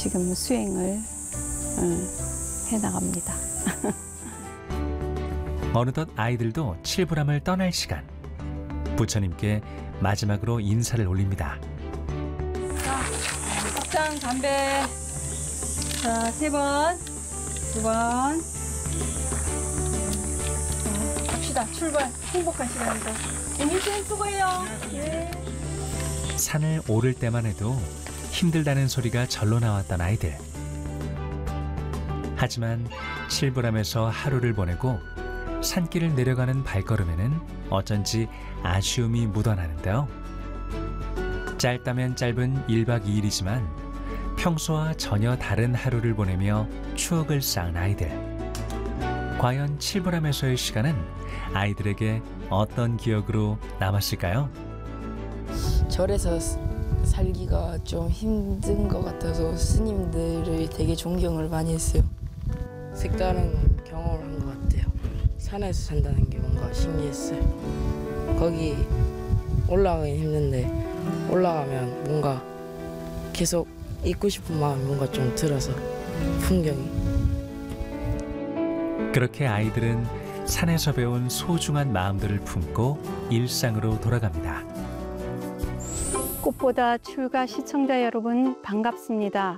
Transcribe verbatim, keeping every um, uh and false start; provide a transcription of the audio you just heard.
지금 수행을 해나갑니다. 어느덧 아이들도 칠부람을 떠날 시간. 부처님께 마지막으로 인사를 올립니다. 자, 합장 담배. 자, 세 번, 두 번. 자, 갑시다. 출발. 행복한 시간이다. 일생 수고해요. 네. 산을 오를 때만 해도 힘들다는 소리가 절로 나왔던 아이들. 하지만 칠부람에서 하루를 보내고 산길을 내려가는 발걸음에는 어쩐지 아쉬움이 묻어나는데요. 짧다면 짧은 일박 이일이지만 평소와 전혀 다른 하루를 보내며 추억을 쌓은 아이들. 과연 칠부람에서의 시간은 아이들에게 어떤 기억으로 남았을까요? 절에서 살기가 좀 힘든 것 같아서 스님들을 되게 존경을 많이 했어요. 색다른 경험을 한 것 같아요. 산에서 산다는 게 뭔가 신기했어요. 거기 올라가긴 힘든데 올라가면 뭔가 계속 있고 싶은 마음이 뭔가 좀 들어서 풍경이. 그렇게 아이들은 산에서 배운 소중한 마음들을 품고 일상으로 돌아갑니다. 꽃보다 출가 시청자 여러분 반갑습니다.